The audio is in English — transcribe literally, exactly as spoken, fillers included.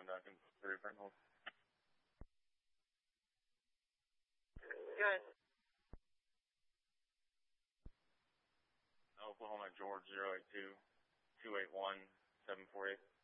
uh, can three front hold. Good. Oklahoma George zero eight two two eight one seven four eight.